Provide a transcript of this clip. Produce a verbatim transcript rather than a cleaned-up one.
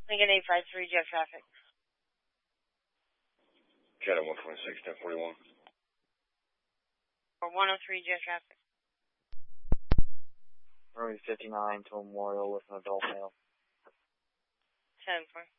Lincoln eight five three, jet traffic. Jet at one twenty-six, ten forty-one. Or one oh three, jet traffic. Route fifty-nine to Memorial with an adult male. ten four.